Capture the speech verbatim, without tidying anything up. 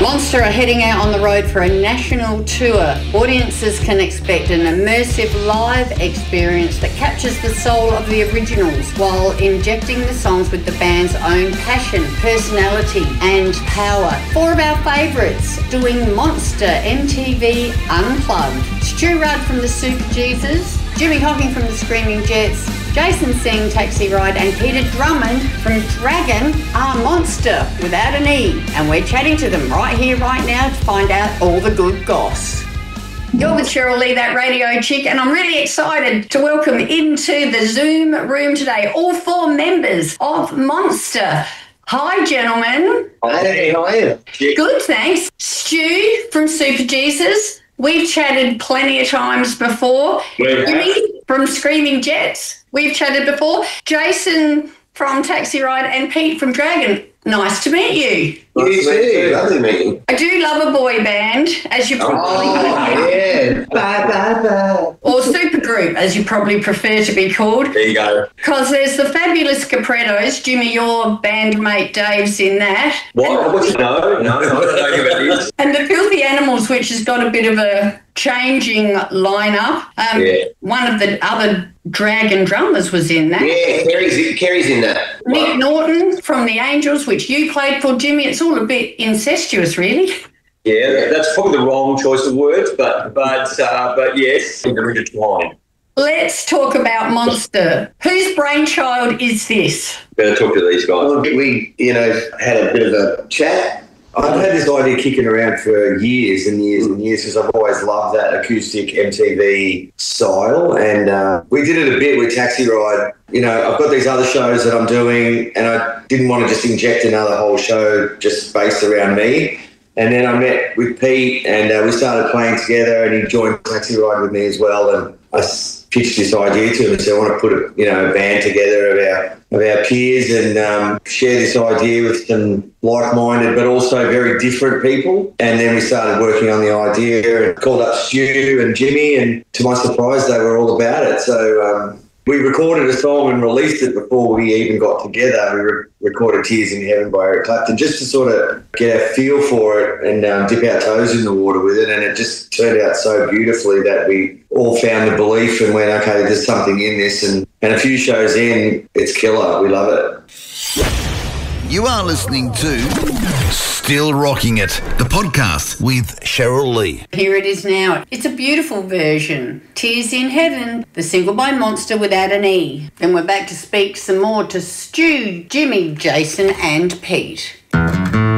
Monster are heading out on the road for a national tour. Audiences can expect an immersive live experience that captures the soul of the originals while injecting the songs with the band's own passion, personality and power. Four of our favourites doing Monster M T V Unplugged. Stu Rudd from the Super Jesus, Jimmy Hocking from the Screaming Jets, Jason Singh, Taxi Ride and Peter Drummond from Dragon are Monster without an E. And we're chatting to them right here, right now to find out all the good goss. You're with Cheryl Lee, that radio chick, and I'm really excited to welcome into the Zoom room today all four members of Monster. Hi, gentlemen. Hey, how are you? Good, thanks. Stu from Super Jesus. We've chatted plenty of times before. Jimmy from Screaming Jets. We've chatted before. Jason from Taxi Ride and Pete from Dragon. Nice to meet you. You too. Lovely meeting. I do love a boy band, as you probably Oh, know. yeah. Bye, bye, bye. Or supergroup, as you probably prefer to be called. There you go. Because there's the Fabulous Caprettos. Jimmy, your bandmate Dave's in that. What? What's no? No, no, I don't know about this. And the Filthy Animals, which has got a bit of a changing lineup. Um, Yeah. One of the other Dragon drummers was in that. Yeah, Kerry's, Kerry's in that. Nick Norton from The Angels, which you played for, Jimmy. It's all a bit incestuous, really. Yeah, that's probably the wrong choice of words, but but uh, but yes, they're intertwined. Let's talk about Monster. Whose brainchild is this? Better talk to these guys. Well, we, you know, had a bit of a chat. I've had this idea kicking around for years and years and years because I've always loved that acoustic M T V style. And uh, we did it a bit with Taxi Ride. You know, I've got these other shows that I'm doing and I didn't want to just inject another whole show just based around me. And then I met with Pete and uh, we started playing together and he joined Taxi Ride with me as well. And I pitched this idea to him and said, I want to put a, you know, a band together of our of our peers and um, share this idea with some like-minded but also very different people. And then we started working on the idea and called up Stu and Jimmy, and to my surprise, they were all about it. So um, we recorded a song and released it before we even got together. We re- recorded Tears in Heaven by Eric Clapton just to sort of get a feel for it and um, dip our toes in the water with it. And it just turned out so beautifully that we all found the belief and went, okay, there's something in this. And, and a few shows in, it's killer. We love it. You are listening to Still Rocking It, the podcast with Cheryl Lee. Here it is now. It's a beautiful version. Tears in Heaven, the single by Monster without an E. Then we're back to speak some more to Stu, Jimmy, Jason and Pete.